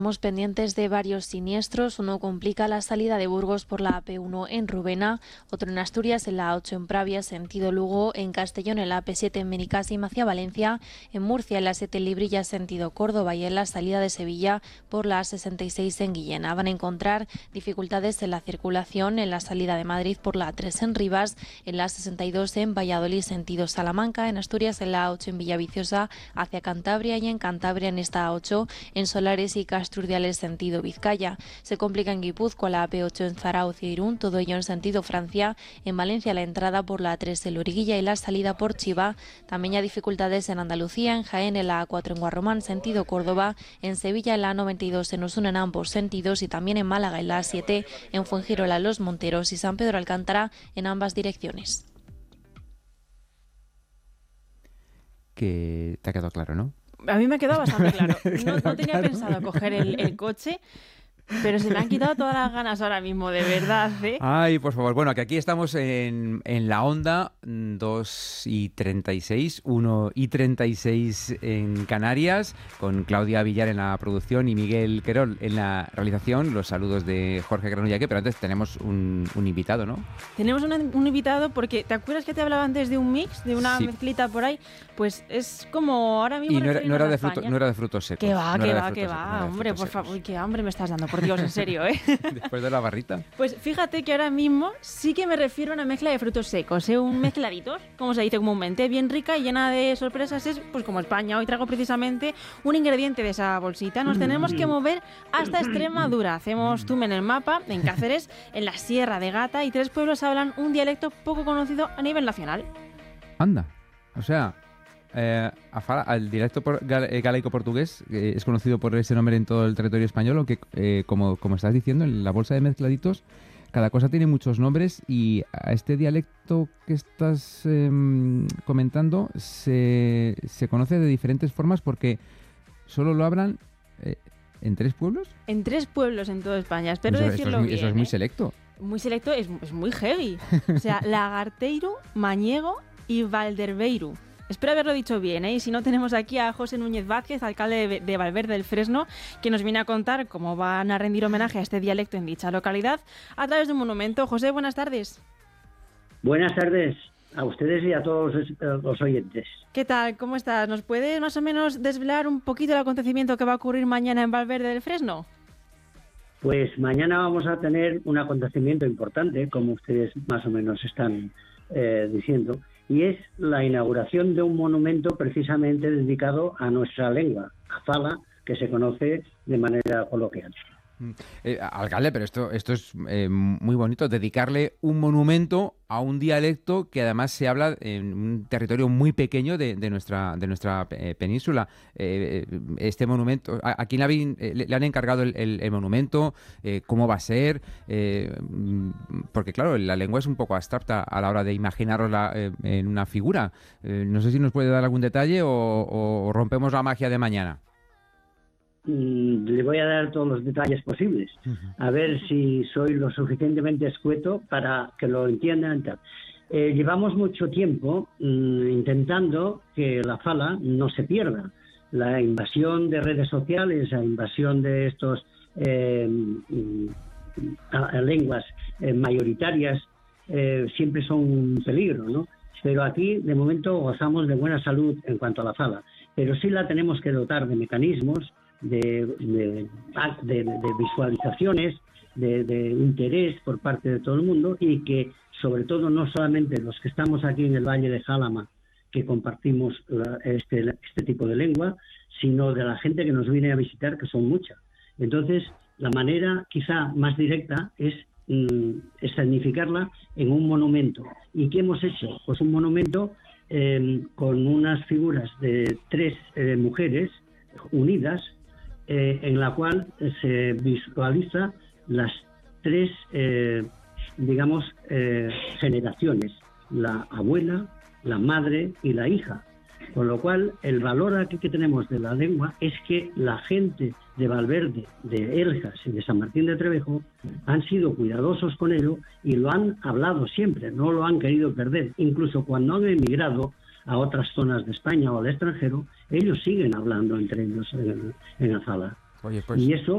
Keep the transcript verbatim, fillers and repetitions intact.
Estamos pendientes de varios siniestros. Uno complica la salida de Burgos por la A P uno en Rubena, otro en Asturias en la A ocho en Pravia, sentido Lugo, en Castellón en la A P siete en Benicàssim hacia Valencia, en Murcia en la siete en Librilla, sentido Córdoba, y en la salida de Sevilla por la A sesenta y seis en Guillena. Van a encontrar dificultades en la circulación en la salida de Madrid por la A tres en Rivas, en la A sesenta y dos en Valladolid, sentido Salamanca, en Asturias en la A ocho en Villaviciosa hacia Cantabria, y en Cantabria en esta A ocho en Solares y Castro Urdiales sentido Vizcaya. Se complica en Guipúzcoa la A P ocho en Zarauz y Irún, todo ello en sentido Francia. En Valencia la entrada por la A tres en Loriguilla y la salida por Chiva. También hay dificultades en Andalucía, en Jaén en la A cuatro en Guarromán sentido Córdoba, en Sevilla en la A noventa y dos en Osuna en ambos sentidos, y también en Málaga en la A siete en Fuengirola, Los Monteros y San Pedro Alcántara en ambas direcciones. Que te ha quedado claro, ¿no? A mí me ha quedado bastante claro. No, no tenía claro. pensado coger el, el coche, pero se me han quitado todas las ganas ahora mismo, de verdad, ¿eh? Ay, por favor. Bueno, que aquí estamos en, en la onda, dos y treinta y seis, uno y treinta y seis en Canarias, con Claudia Villar en la producción y Miguel Querol en la realización. Los saludos de Jorge Granullaque, pero antes tenemos un, un invitado, ¿no? Tenemos un, un invitado porque, ¿te acuerdas que te hablaba antes de un mix, de una sí. mezclita por ahí? Pues es como ahora mismo... Y no era, no, era de fruto, no era de frutos secos. Que va, no que va, que va. No hombre, por secos. favor, qué hambre me estás dando, por Dios, en serio, ¿eh? Después de la barrita. Pues fíjate que ahora mismo sí que me refiero a una mezcla de frutos secos, ¿eh? Un mezcladito, como se dice comúnmente, bien rica y llena de sorpresas. Es pues como España. Hoy traigo precisamente un ingrediente de esa bolsita. Nos tenemos que mover hasta Extremadura. Hacemos zoom en el mapa, en Cáceres, en la Sierra de Gata, y tres pueblos hablan un dialecto poco conocido a nivel nacional. Anda, o sea... Eh, Afala, el dialecto por, gal, eh, galaico-portugués eh, es conocido por ese nombre en todo el territorio español, aunque eh, como, como estás diciendo, en la bolsa de mezcladitos cada cosa tiene muchos nombres, y a este dialecto que estás eh, comentando se, se conoce de diferentes formas porque solo lo hablan eh, en tres pueblos. En tres pueblos en toda España, espero eso, decirlo eso es muy, bien. Eso es muy ¿eh? selecto. Muy selecto, es, es muy heavy. O sea, Lagarteiro, Mañego y Valderbeiro. Espero haberlo dicho bien, ¿eh? Y si no, tenemos aquí a José Núñez Vázquez, alcalde de, de Valverde del Fresno, que nos viene a contar cómo van a rendir homenaje a este dialecto en dicha localidad a través de un monumento. José, buenas tardes. Buenas tardes a ustedes y a todos los oyentes. ¿Qué tal? ¿Cómo estás? ¿Nos puedes más o menos desvelar un poquito el acontecimiento que va a ocurrir mañana en Valverde del Fresno? Pues mañana vamos a tener un acontecimiento importante, como ustedes más o menos están eh, diciendo, y es la inauguración de un monumento precisamente dedicado a nuestra lengua, Afala, que se conoce de manera coloquial. Eh, alcalde, pero esto, esto es eh, muy bonito, dedicarle un monumento a un dialecto que además se habla en un territorio muy pequeño de, de nuestra de nuestra eh, península. Eh, este monumento, ¿a, a quién le, habían, eh, le han encargado el, el, el monumento? Eh, ¿Cómo va a ser? Eh, porque claro, la lengua es un poco abstracta a la hora de imaginarosla eh, en una figura. Eh, no sé si nos puede dar algún detalle o, o rompemos la magia de mañana. Le voy a dar todos los detalles posibles, a ver si soy lo suficientemente escueto para que lo entiendan. Eh, llevamos mucho tiempo mmm, intentando que la Fala no se pierda. La invasión de redes sociales, la invasión de estos eh, a, a lenguas eh, mayoritarias eh, siempre son un peligro, ¿no? Pero aquí, de momento, gozamos de buena salud en cuanto a la Fala, pero sí la tenemos que dotar de mecanismos, De, de, de, de visualizaciones, de, de interés por parte de todo el mundo, y que sobre todo no solamente los que estamos aquí en el Valle de Jálama, que compartimos la, este, este tipo de lengua, sino de la gente que nos viene a visitar, que son muchas. Entonces, la manera quizá más directa es mm, escenificarla en un monumento. ¿Y qué hemos hecho? Pues un monumento eh, con unas figuras de tres eh, mujeres unidas, Eh, en la cual eh, se visualiza las tres, eh, digamos, eh, generaciones, la abuela, la madre y la hija. Con lo cual, el valor aquí que tenemos de la lengua es que la gente de Valverde, de Eljas y de San Martín de Trevejo han sido cuidadosos con ello y lo han hablado siempre, no lo han querido perder. Incluso cuando han emigrado a otras zonas de España o al extranjero, ellos siguen hablando entre ellos en, en Azala. Oye, pues... Y eso